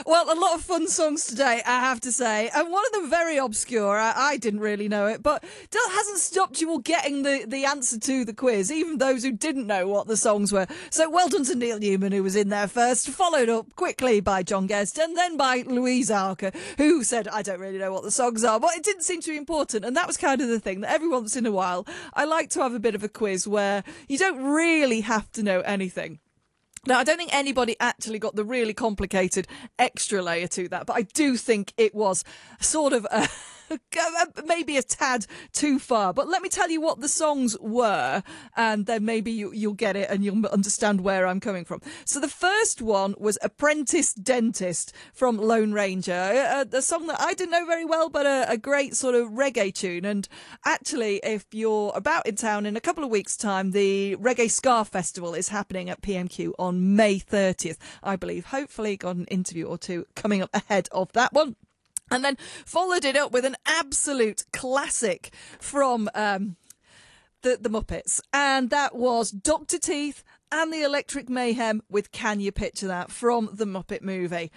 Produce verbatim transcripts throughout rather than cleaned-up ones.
Well, a lot of fun songs today, I have to say. And one of them very obscure. I, I didn't really know it, but that hasn't stopped you all getting the, the answer to the quiz, even those who didn't know what the songs were. So well done to Neil Newman, who was in there first, followed up quickly by John Guest, and then by Louise Arker, who said, I don't really know what the songs are, but it didn't seem to be important. And that was kind of the thing, that every once in a while, I like to have a bit of a quiz where you don't really have to know anything. Now, I don't think anybody actually got the really complicated extra layer to that, but I do think it was sort of a, maybe a tad too far. But let me tell you what the songs were, and then maybe you, you'll get it and you'll understand where I'm coming from. So the first one was Apprentice Dentist from Lone Ranger, a, a song that I didn't know very well, but a, a great sort of reggae tune. And actually, if you're about in town in a couple of weeks' time, the Reggae Ska Festival is happening at P M Q on May thirtieth, I believe. Hopefully got an interview or two coming up ahead of that one. And then followed it up with an absolute classic from um, the, the Muppets. And that was Doctor Teeth and the Electric Mayhem with Can You Picture That from the Muppet movie.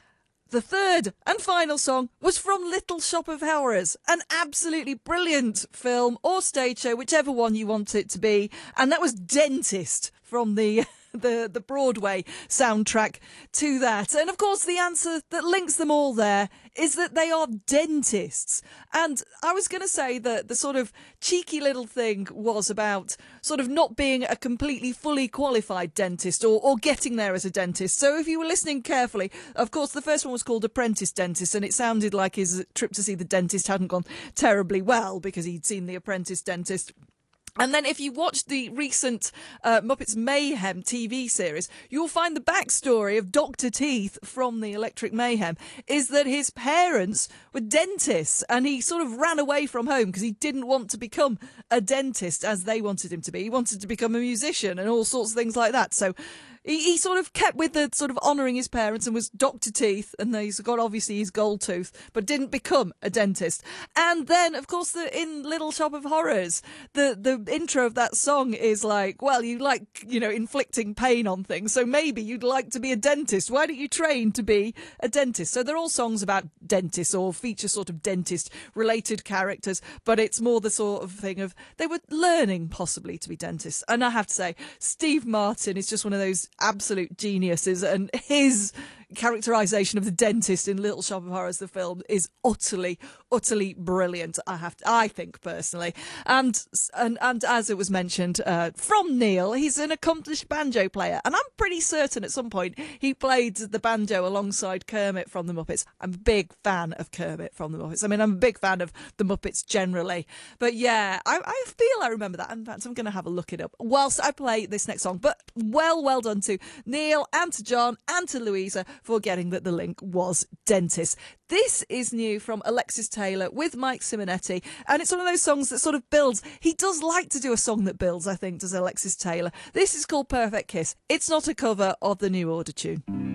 The third and final song was from Little Shop of Horrors, an absolutely brilliant film or stage show, whichever one you want it to be. And that was Dentist from the... the the Broadway soundtrack to that. And of course the answer that links them all there is that they are dentists. And I was going to say that the sort of cheeky little thing was about sort of not being a completely fully qualified dentist or, or getting there as a dentist. So if you were listening carefully, of course the first one was called Apprentice Dentist, and it sounded like his trip to see the dentist hadn't gone terribly well because he'd seen The Apprentice Dentist. And then if you watch the recent uh, Muppets Mayhem T V series, you'll find the backstory of Doctor Teeth from the Electric Mayhem is that his parents were dentists and he sort of ran away from home because he didn't want to become a dentist as they wanted him to be. He wanted to become a musician and all sorts of things like that. So he, he sort of kept with the sort of honouring his parents and was Doctor Teeth, and he's got obviously his gold tooth, but didn't become a dentist. And then, of course, the, in Little Shop of Horrors, the, the intro of that song is like, well, you like, you know, inflicting pain on things, so maybe you'd like to be a dentist. Why don't you train to be a dentist? So they're all songs about dentists or feature sort of dentist-related characters, but it's more the sort of thing of they were learning possibly to be dentists. And I have to say, Steve Martin is just one of those absolute geniuses, and his characterisation of the dentist in Little Shop of Horrors, the film, is utterly, utterly brilliant. I have to, I think personally, and and and as it was mentioned uh, from Neil, he's an accomplished banjo player, and I'm pretty certain at some point he played the banjo alongside Kermit from the Muppets. I'm a big fan of Kermit from the Muppets. I mean, I'm a big fan of the Muppets generally, but yeah, I, I feel I remember that. In fact, I'm going to have a look it up whilst I play this next song. But well, well done to Neil and to John and to Louisa for getting that the link was dentist. This is new from Alexis Taylor with Mike Simonetti, and it's one of those songs that sort of builds. He does like to do a song that builds, I think, does Alexis Taylor. This is called Perfect Kiss. It's not a cover of the New Order tune.